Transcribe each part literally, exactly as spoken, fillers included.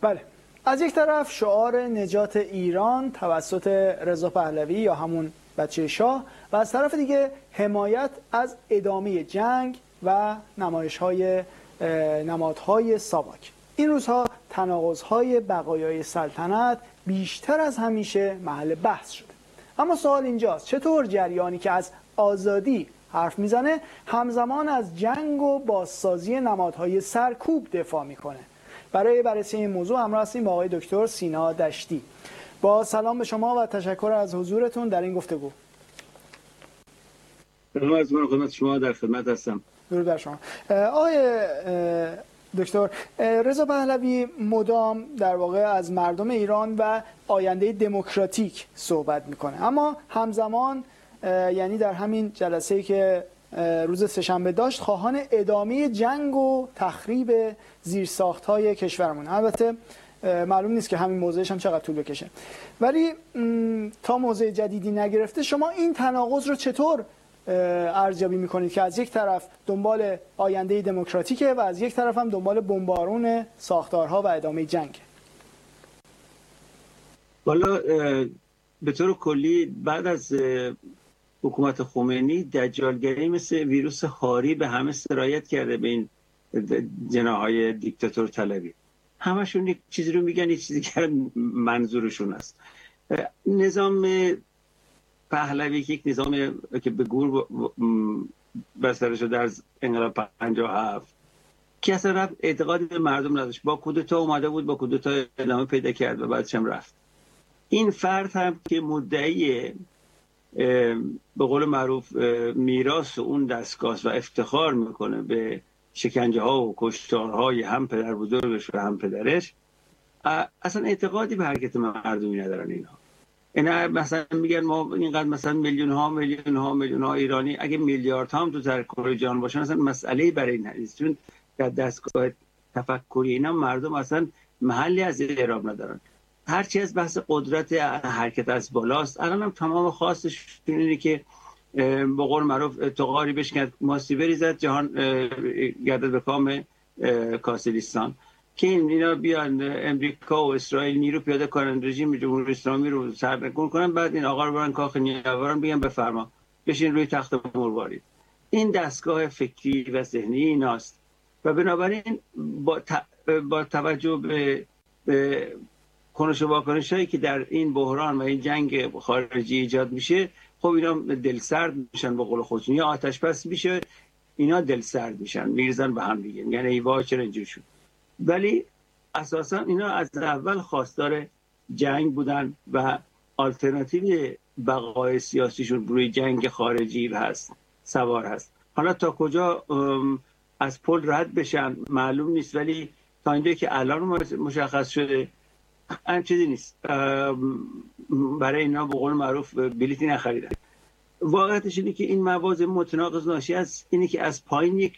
بله، از یک طرف شعار نجات ایران توسط رضا پهلوی یا همون بچه شاه و از طرف دیگه حمایت از ادامه جنگ و نمایش‌های نمادهای ساواک. این روزها تناقض‌های بقایای سلطنت بیشتر از همیشه محل بحث شده. اما سوال اینجاست چطور جریانی که از آزادی حرف میزنه همزمان از جنگ و بازسازی نمادهای سرکوب دفاع میکنه؟ برای بررسی این موضوع همراه هستیم با آقای دکتر سینا دشتی. با سلام به شما و تشکر از حضورتون در این گفتگو. سلام از من خدمت شما، در خدمت هستم. درود بر شما. آقای دکتر، رضا پهلوی مدام در واقع از مردم ایران و آینده دموکراتیک صحبت میکنه، اما همزمان یعنی در همین جلسه‌ای که روز سه‌شنبه داشت خواهان ادامه جنگ و تخریب زیرساخت‌های کشورمون. البته معلوم نیست که همین موضوعش هم چقدر طول بکشه، ولی تا موضوع جدیدی نگرفته شما این تناقض رو چطور ارزیابی میکنید که از یک طرف دنبال آینده دموکراتیکه و از یک طرف هم دنبال بمبارون ساختارها و ادامه جنگ؟ والا به طور کلی بعد از حکومت خمینی دجالگری مثل ویروس هاری به همه سرایت کرده، به این جناحهای دیکتاتور طلبی. همشون یک چیزی رو میگن، یک چیزی که منظورشون است. نظام پهلوی که یک نظام که به گور بستر شده از انقلاب پنجاه و هفت که اصلا رفت اعتقادی به مردم نداشت، با کودتا اومده بود، با کودتا ادامه پیدا کرد و بعدش هم رفت. این فرد هم که مدعی به قول معروف میراث اون دستگاه و افتخار میکنه به شکنجه ها و کشتارهای هم پدر بزرگش و هم پدرش، اصلا اعتقادی به حرکت مردمی ندارن اینها. اینا مثلا میگن ما اینقدر مثلا میلیون ها میلیون ها میلیون ها ایرانی، اگه میلیارد ها هم تو سر کره جهان باشن اصلا مسئله برای این نیست، چون در دستگاه تفکری اینا مردم اصلا محلی از اعراب ندارن. هرچی از بحث قدرت حرکت از بالاست، الان هم تمام خواستش اینه که به قول معروف تقاری بشکند ماسی بریزد جهان گردد به کام کاسلیستان، که این اینا بیان امریکا و اسرائیل نیرو پیاده کنن، رژیم جمهوری اسلامی رو سرنگون کنن، بعد این آقا رو برن کاخ نیاوران بگن بفرما بشین روی تخت مروارید. این دستگاه فکری و ذهنی ایناست و بنابراین با, ت... با توجه به, به کنش و واکنش هایی که در این بحران و این جنگ خارجی ایجاد میشه، خب اینا دلسرد میشن، به قول خودشون یا آتش بس میشه، اینا دلسرد میشن، میرزن به هم دیگه، یعنی ای وای چرا اینجوری شد. ولی اساسا اینا از اول خواستار جنگ بودن و آلترناتیو بقای سیاسیشون روی جنگ خارجی هست، سوار هست. حالا تا کجا از پل رد بشن معلوم نیست، ولی تا اینجایی که الان مشخص شده این چیزی نیست، برای اینا به قول معروف بلیتی نخریدن. واقعیتش اینه که این مواضع متناقض ناشی از اینه که از پایین یک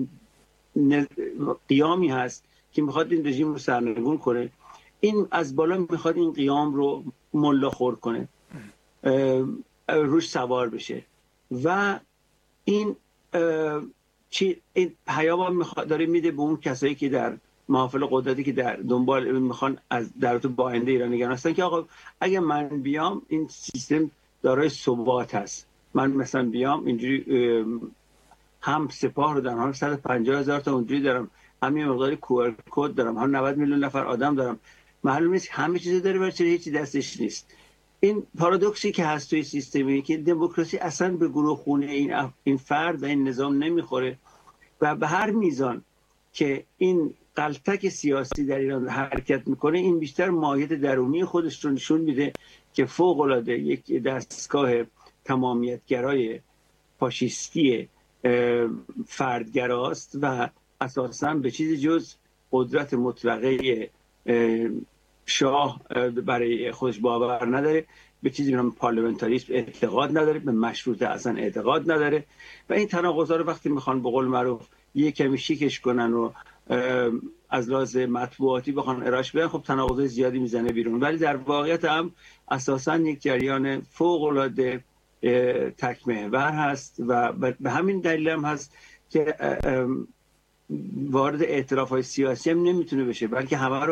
قیامی هست که میخواد این رژیم رو سرنگون کنه، این از بالا میخواد این قیام رو ملا خور کنه، روش سوار بشه و این چی این پیام میخواد داره میده به اون کسایی که در محافل قدرتی که در دنبال میخوان از در تو با آینده ایران نگران هستن که آقا اگه من بیام این سیستم دارای ثبات هست، من مثلا بیام اینجوری هم سپاه رو دارم، هم صد و پنجاه هزار تا اونجوری دارم، هم یه مقداری کوار کد دارم، هم نود میلیون نفر آدم دارم، معلوم نیست همه چیز داره ولی چرا هیچی دستش نیست. این پارادوکسی که هست توی سیستمی که دموکراسی اصلا به گروه خونه این این فرد و این نظام نمیخوره و به هر میزان که این غلطک سیاسی در ایران حرکت میکنه، این بیشتر ماهیت درونی خودش رو نشون میده که فوق العاده یک دستگاه تمامیتگرای فاشیستی فردگراست و اساساً به چیزی جز قدرت مطلقه شاه برای خودش باور نداره، به چیزی به نام پارلمانتاریسم اعتقاد نداره، به مشروطه اصلا اعتقاد نداره و این تناقضا رو وقتی میخوان به قول معروف یه کمی شیکش کنن و از لحاظ مطبوعاتی بخوان ارائهش بدن، خب تناقض زیادی میزنه بیرون، ولی در واقعیت هم اساساً یک جریان فوق العاده تک محور هست و به همین دلیل هم هست که وارد اعتراف‌های سیاسی هم نمیتونه بشه، بلکه همه رو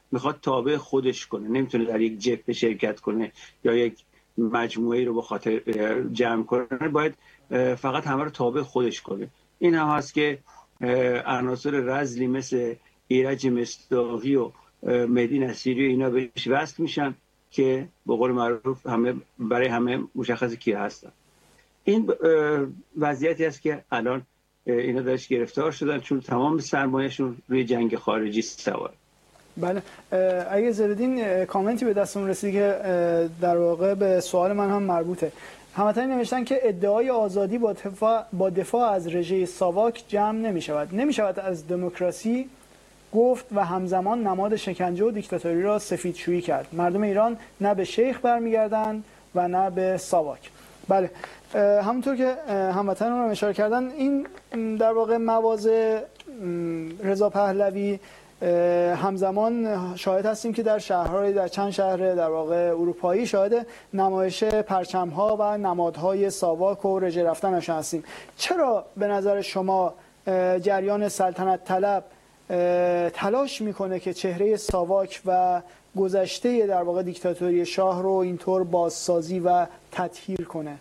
میخواد تابع خودش کنه، نمیتونه در یک جبهه شرکت کنه یا یک مجموعه رو به خاطر جمع کنه، باید فقط همه رو تابع خودش کنه. این هم هست که عناصر رذلی مثل ایرج مصداقی و مهدی نصیری و اینا بهش وصل میشن که به قول معروف همه برای همه مشخصه کی هستن. این وضعیتی است که الان اینا درش گرفتار شدن چون تمام سرمایه‌شون روی جنگ خارجی سوار. بله، اگه زردین کامنتی به دستمون رسید که در واقع به سوال من هم مربوطه. هموطنی نوشتن که ادعای آزادی با دفاع, با دفاع از رژه ساواک جمع نمی شود. نمی شود از دموکراسی گفت و همزمان نماد شکنجه و دیکتاتوری را سفیدشویی کرد. مردم ایران نه به شیخ برمیگردند و نه به ساواک. بله، همونطور که هموطنان رو اشاره کردن، این در واقع مواضع رضا پهلوی همزمان شاهد هستیم که در شهرهای در چند شهر در واقع اروپایی شاهد نمایش پرچم‌ها و نمادهای ساواک و رژه رفتنش هستیم. چرا به نظر شما جریان سلطنت طلب تلاش میکنه که چهره ساواک و گذشته در واقع دیکتاتوری شاه رو اینطور بازسازی و تطهیر کنه؟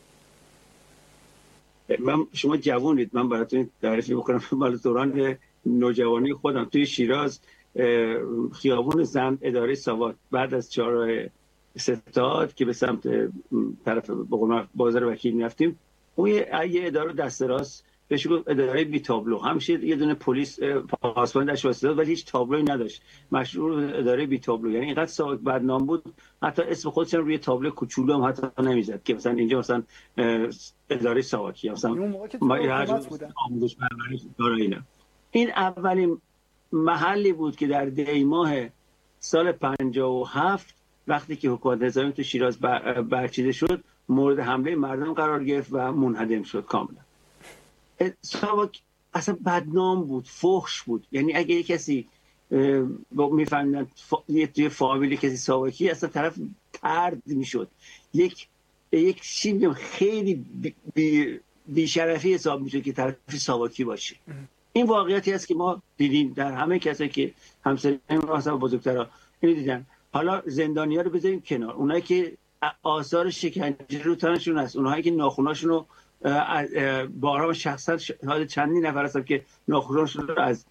من شما جوانید، من براتون تعریف میکنم مال دوران نوجوانی خودم توی شیراز خیابون زند اداره ساواک بعد از چهارراه ستاد که به سمت طرف بازار وکیل می‌رفتیم، اون یه اداره دست راست بهش گفت اداره بی تابلو، همیشه یه دونه پلیس پاسبان داشت واسه ولی هیچ تابلویی نداشت، مشهور اداره بی تابلو. یعنی اینقدر ساواک بدنام بود حتی اسم خودش هم روی تابلو کوچولو هم حتی نمیزد که مثلا اینجا مثلا اداره ساواکی مثلا ما آموزش پرورش داره. اینا این اولین محلی بود که در دی ماه سال پنجاه و هفت وقتی که حکومت نظامی تو شیراز برچیده شد مورد حمله مردم قرار گرفت و منهدم شد کاملا. ساواک اصلا بدنام بود، فحش بود. یعنی اگه یک کسی میفهمیدن توی فامیلی کسی ساواکی، اصلا طرف طرد میشد، یک یک چیز خیلی بی بی‌شرفی حساب میشد که طرف ساواکی باشه. این واقعیتی است که ما دیدیم در همه کسایی که همسایه‌های ما هستن بزرگترا اینو دیدن. حالا زندانی‌ها رو بذاریم کنار، اونایی که آثار شکنجه رو تنشون هست، اونایی که ناخوناشون رو بارها شخصا شاهد چندین نفر هستن که ناخوناشون رو از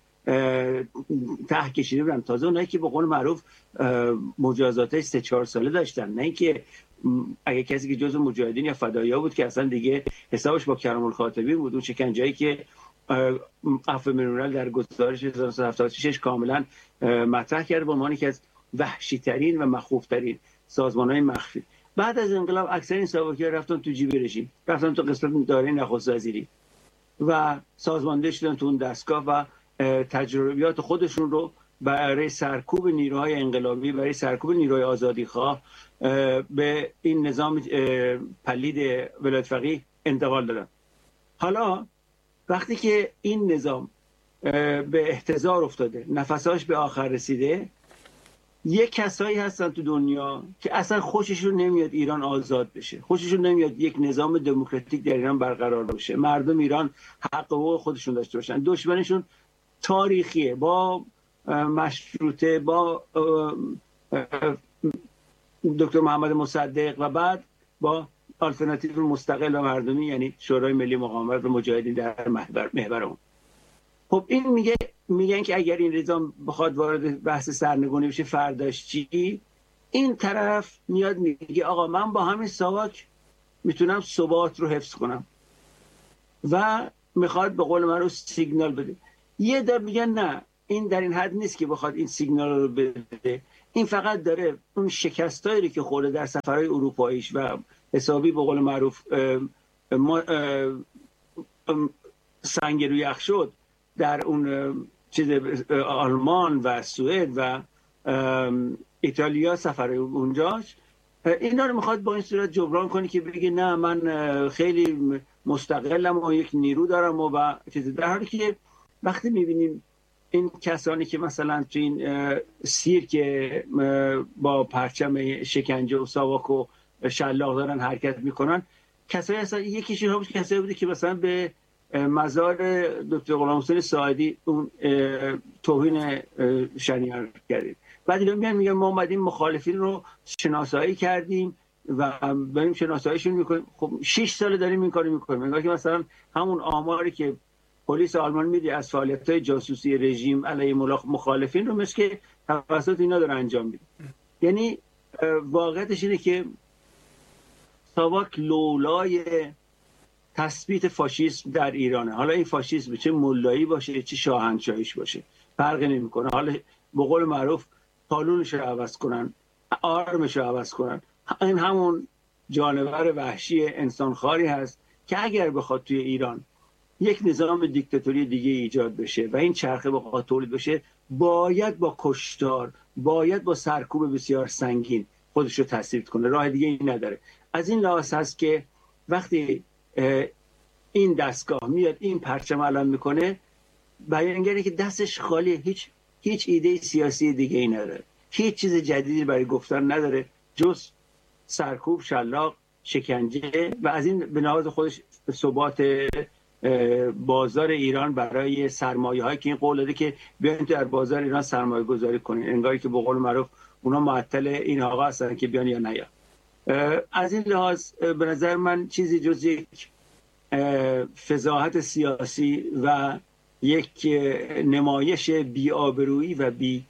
ته کشیده بودن، تازه اونایی که به قول معروف مجازات سه چهار ساله داشتن، نه اینکه اگه کسی که جزء مجاهدین یا فدایی‌ها بود که اصلا دیگه حسابش با کرام الخاطبی بود. اون شکنجه‌ای که عفو ملل در گزارش هزار و نهصد و هفتاد و شش کاملا مطرح کرده به عنوان یکی از وحشی ترین و مخوف ترین سازمان‌های مخفی. بعد از انقلاب اکثر این ساواکی‌ها رفتن تو جیب رژیم، رفتن تو قسمت دارای نخست وزیری و سازمانده شدن تو اون دستگاه و تجربیات خودشون رو برای سرکوب نیروهای انقلابی، برای سرکوب نیروهای آزادیخواه به این نظام پلید ولایت فقیه انتقال دادن. حالا وقتی که این نظام به احتضار افتاده، نفساش به آخر رسیده، یک کسایی هستن تو دنیا که اصلا خوششون نمیاد ایران آزاد بشه، خوششون نمیاد یک نظام دموکراتیک در ایران برقرار بشه، مردم ایران حق و حقوق خودشون داشته باشن. دشمنشون تاریخیه، با مشروطه، با دکتر محمد مصدق و بعد با آلترناتیو مستقل و مردمی، یعنی شورای ملی مقاومت و مجاهدین در محور محور اون. خب این میگه میگن که اگر این نظام بخواد وارد بحث سرنگونی بشه فرداش چی؟ این طرف میاد میگه آقا من با همین ساواک میتونم ثبات رو حفظ کنم و میخواد به قول من رو سیگنال بده. یه در میگن نه، این در این حد نیست که بخواد این سیگنال رو بده، این فقط داره اون شکستایی که خورده در سفرهای اروپاییش و حسابی به قول معروف سنگ روی یخ شد در اون چیز آلمان و سوئد و ایتالیا سفر اونجاش، اینا رو میخواد با این صورت جبران کنه که بگه نه من خیلی مستقلم و یک نیرو دارم و, و چیز. در حالی که وقتی میبینیم این کسانی که مثلا تو این سیرک با پرچم شکنجه و ساواک و شلاق دارن حرکت میکنن، کسایی هستن، یکیشون هم کسایی بوده که مثلا به مزار دکتر غلام حسین ساعدی اون توهین شنیعه کردید بعد اینا میان میگن ما اومدیم مخالفین رو شناسایی کردیم و بریم شناساییشون میکنیم. خب شش سال داریم این کارو میکنیم. انگار که مثلا همون آماری که پلیس آلمان میده از فعالیت‌های جاسوسی رژیم علیه مخالفین رو مثل که توسط اینا داره انجام میده. یعنی واقعیتش اینه که ساواک لولای تثبیت فاشیسم در ایرانه. حالا این فاشیسم چه مولایی باشه چه شاهنشاهیش باشه فرقی نمیکنه. حالا به قول معروف قانونش رو عوض کنن، آرمش رو عوض کنن، این همون جانور وحشی انسانخواری هست که اگر بخواد توی ایران یک نظام دیکتاتوری دیگه ایجاد بشه و این چرخه بخواد تولید بشه، باید با کشتار، باید با سرکوب بسیار سنگین خودش رو تثبیت کنه. راه دیگه این نداره. از این لحاظ هست که وقتی این دستگاه میاد این پرچم علم میکنه، بیانگری که دستش خالیه، هیچ هیچ ایده سیاسی دیگه ای نداره، هیچ چیز جدیدی برای گفتن نداره جز سرکوب، شلاق، شکنجه و از این به لحاظ خودش ثبات بازار ایران برای سرمایه هایی که این قول داده که بیاین در بازار ایران سرمایه گذاری کنین، انگاری که به قول معروف اونا معطل این آقا هستن که بیان یا نیان. از این لحاظ به نظر من چیزی جز یک فضاحت سیاسی و یک نمایش بی‌آبرویی و بی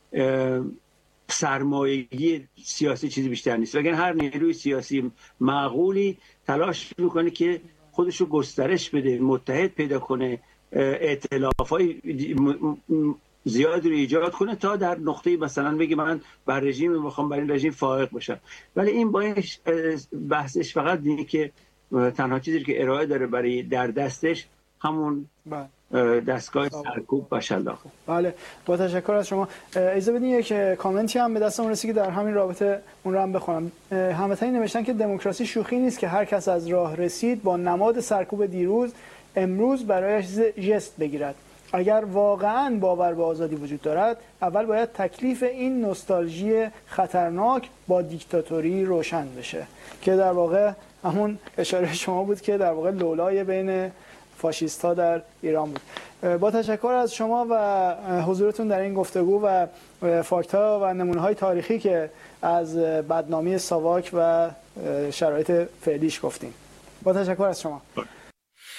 سرمایه‌گی سیاسی چیزی بیشتر نیست. وگرنه هر نیروی سیاسی معقولی تلاش میکنه که خودش رو گسترش بده، متحد پیدا کنه، ائتلافای زیادی رو ایجاد کنه تا در نقطه مثلا بگه من بر رژیم میخوام بر این رژیم فائق باشم. ولی این با این بحثش فقط اینه که تنها چیزی که ارائه داره برای در دستش همون دستگاه سرکوب و شلاق. بله، با تشکر از شما. اجازه بدین یک کامنتی هم به دستم رسید که در همین رابطه اون رو هم بخونم. هموطنی نوشتن که دموکراسی شوخی نیست که هر کس از راه رسید با نماد سرکوب دیروز امروز برایش ژست بگیرد. اگر واقعا باور به آزادی وجود دارد، اول باید تکلیف این نوستالژی خطرناک با دیکتاتوری روشن بشه، که در واقع همون اشاره شما بود که در واقع لولای بین فاشیست ها در ایران بود. با تشکر از شما و حضورتون در این گفتگو و فاکت ها و نمونه های تاریخی که از بدنامی ساواک و شرایط فعلیش گفتیم. با تشکر از شما.